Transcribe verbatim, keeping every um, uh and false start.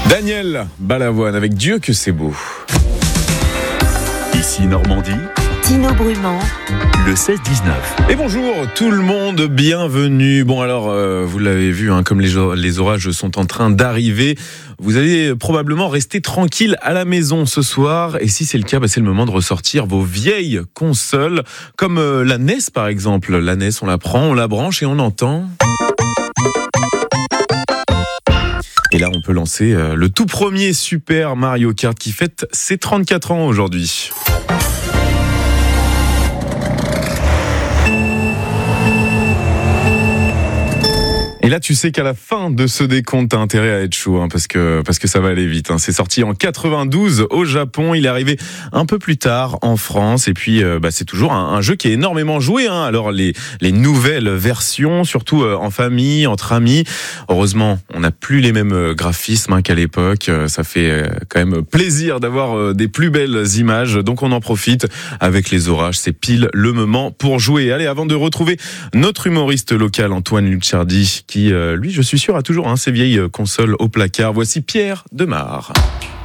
Daniel Balavoine avec Dieu que c'est beau. Ici Normandie, Tino Brumand, le seize dix-neuf. Et bonjour tout le monde, bienvenue. Bon alors, euh, vous l'avez vu, hein, comme les, les orages sont en train d'arriver, vous allez probablement rester tranquille à la maison ce soir. Et si c'est le cas, bah, c'est le moment de ressortir vos vieilles consoles, comme euh, la N E S par exemple. La N E S, on la prend, on la branche et on entend... Et là, on peut lancer euh, le tout premier Super Mario Kart qui fête ses trente-quatre ans aujourd'hui. Et là, tu sais qu'à la fin de ce décompte, t'as intérêt à être chaud, hein, parce que parce que ça va aller vite. Hein. C'est sorti en quatre-vingt-douze au Japon. Il est arrivé un peu plus tard en France. Et puis, euh, bah, c'est toujours un, un jeu qui est énormément joué. Hein. Alors les les nouvelles versions, surtout euh, en famille, entre amis. Heureusement, on n'a plus les mêmes graphismes hein, qu'à l'époque. Euh, ça fait euh, quand même plaisir d'avoir euh, des plus belles images. Donc on en profite avec les orages. C'est pile le moment pour jouer. Allez, avant de retrouver notre humoriste local Antoine Luchardi, qui, euh, lui, je suis sûr, a toujours hein, ses vieilles consoles au placard. Voici Pierre Demar.